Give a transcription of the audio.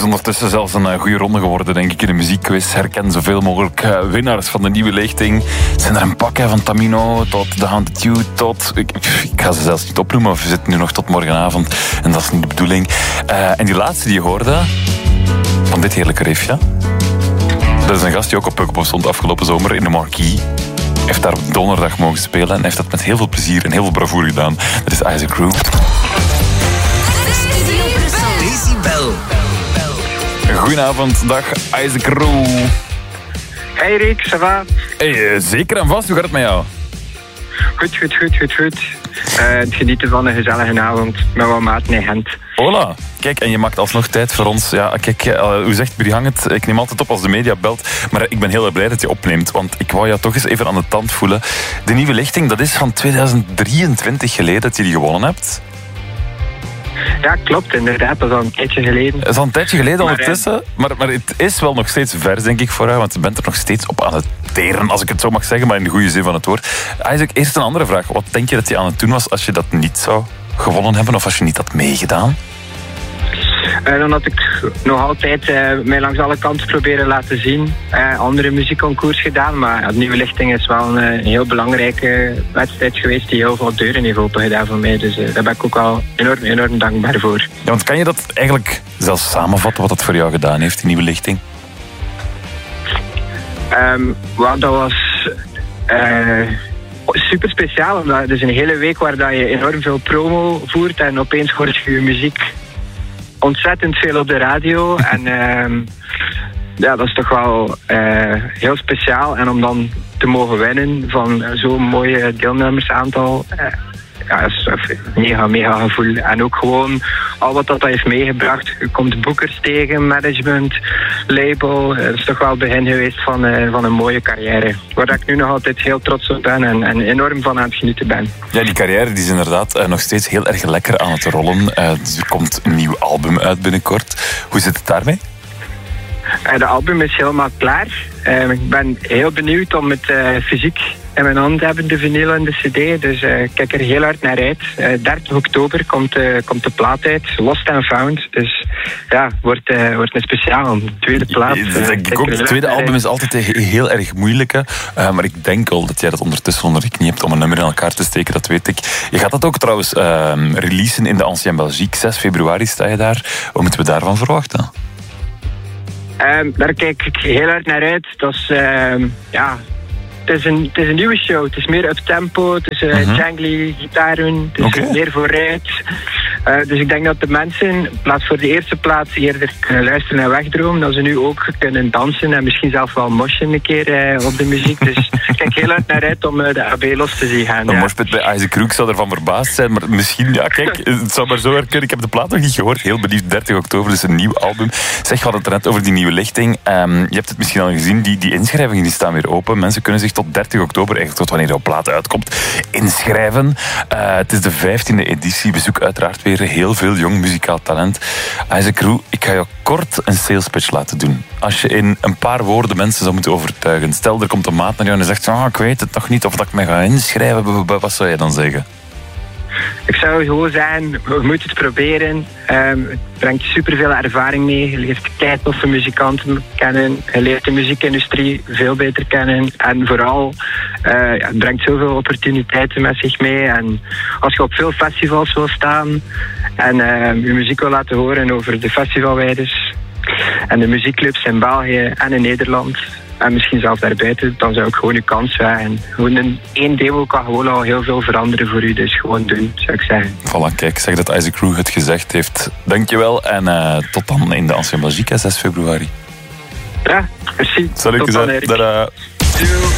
ondertussen zelfs een goede ronde geworden, denk ik, in de muziekquiz. Herken zoveel mogelijk winnaars van de nieuwe lichting. Het zijn er een pak, van Tamino tot The Haunted You tot... Ik ga ze zelfs niet opnoemen, of we zitten nu nog tot morgenavond. En dat is niet de bedoeling. En die laatste die je hoorde, van dit heerlijke riffje. Dat is een gast die ook op Pukkelpop stond afgelopen zomer in de Marquee. Heeft daar op donderdag mogen spelen en heeft dat met heel veel plezier en heel veel bravoure gedaan. Dat is Isaac Crew. Decibel. Goedenavond, dag Isaac Crew. Hey Rick, ça va? Hey, zeker en vast, hoe gaat het met jou? Goed. Het genieten van een gezellige avond met wat maat in Gent. Hola. Kijk, en je maakt alsnog tijd voor ons. Ja, kijk, hoe zegt Brihang, ik neem altijd op als de media belt, maar ik ben heel erg blij dat je opneemt, want ik wou jou toch eens even aan de tand voelen. De nieuwe lichting, dat is van 2023 geleden dat je die gewonnen hebt. Ja, klopt, inderdaad. Dat is al een tijdje geleden. Dat is al een tijdje geleden ondertussen, maar het is wel nog steeds vers, denk ik, voor jou, want je bent er nog steeds op aan het teren, als ik het zo mag zeggen, maar in de goede zin van het woord. Isaac, eerst een andere vraag. Wat denk je dat je aan het doen was als je dat niet zou gewonnen hebben, of als je niet had meegedaan? Dan had ik nog altijd mij langs alle kanten proberen laten zien. Andere muziekconcours gedaan, maar de nieuwe lichting is wel een heel belangrijke wedstrijd geweest die heel veel deuren heeft opengedaan voor mij. Dus daar ben ik ook wel enorm dankbaar voor. Ja, want kan je dat eigenlijk zelfs samenvatten, wat dat voor jou gedaan heeft, die nieuwe lichting? Dat was super speciaal, omdat het is een hele week waar dat je enorm veel promo voert en opeens hoort je je muziek ontzettend veel op de radio. En ja, dat is toch wel heel speciaal. En om dan te mogen winnen van zo'n mooie deelnemersaantal, ja, dat is een mega gevoel. En ook gewoon al wat dat heeft meegebracht. Je komt boekers tegen, management, label. Dat is toch wel het begin geweest van een mooie carrière. Waar ik nu nog altijd heel trots op ben en enorm van aan het genieten ben. Ja, die carrière die is inderdaad nog steeds heel erg lekker aan het rollen. Dus er komt een nieuw album uit binnenkort. Hoe zit het daarmee? De album is helemaal klaar. Ik ben heel benieuwd om het fysiek in mijn hand te hebben, de vinyl en de cd. Dus ik kijk er heel hard naar uit. 30 oktober komt de plaat uit. Lost and Found. Dus ja, wordt een speciaal. De tweede plaat. Dat denk ik ook. Het tweede album is altijd heel erg moeilijk. Maar ik denk al dat jij dat ondertussen onder de knie hebt om een nummer in elkaar te steken. Dat weet ik. Je gaat dat ook trouwens releasen in de Ancien Belgique. 6 februari sta je daar. Wat moeten we daarvan verwachten? Daar kijk ik heel hard naar uit. Dat is, het is een nieuwe show. Het is meer up-tempo. Het is jangly gitaren. Het is meer vooruit. Dus ik denk dat de mensen in plaats voor de eerste plaats eerder kunnen luisteren naar Wegdroom. Dat ze nu ook kunnen dansen en misschien zelfs wel moshen een keer op de muziek. Dus ik kijk heel hard naar uit om de AB los te zien gaan. Een moshpit bij Isaac Crew, ik zou ervan verbaasd zijn. Maar misschien, ja kijk, het zou maar zo kunnen. Ik heb de plaat nog niet gehoord. Heel benieuwd, 30 oktober, dus een nieuw album. Zeg, we hadden het net over die nieuwe lichting. Je hebt het misschien al gezien, die inschrijvingen die staan weer open. Mensen kunnen zich tot 30 oktober, eigenlijk tot wanneer jouw plaat uitkomt, inschrijven. Het is de 15e editie. Bezoek uiteraard weer heel veel jong muzikaal talent. Isaac Crew, ik ga jou kort een sales pitch laten doen. Als je in een paar woorden mensen zou moeten overtuigen. Stel, er komt een maat naar jou en zegt, ik weet het nog niet of dat ik me ga inschrijven. Wat zou jij dan zeggen? Ik zou gewoon zeggen, we moeten het proberen. Het brengt superveel ervaring mee. Je leert keitoffe muzikanten kennen. Je leert de muziekindustrie veel beter kennen. En vooral, het brengt zoveel opportuniteiten met zich mee. En als je op veel festivals wil staan en je muziek wil laten horen over de festivalwijders en de muziekclubs in België en in Nederland, en misschien zelfs daarbuiten, dan zou ik gewoon uw kans wagen. Gewoon één demo kan gewoon al heel veel veranderen voor u, dus gewoon doen, zou ik zeggen. Voilà, kijk, zeg dat Isaac Crew het gezegd heeft. Dankjewel en tot dan in de Ancien Belgique, 6 februari. Ja, merci. Salut, tot dan, Erik. Tada.